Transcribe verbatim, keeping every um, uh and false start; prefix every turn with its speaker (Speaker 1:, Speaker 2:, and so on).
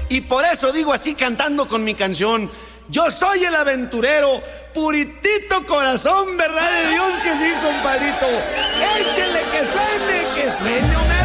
Speaker 1: y por eso digo así cantando con mi canción: yo soy el aventurero, puritito corazón, verdad de Dios que sí, compadrito. Échele que suene, que suene una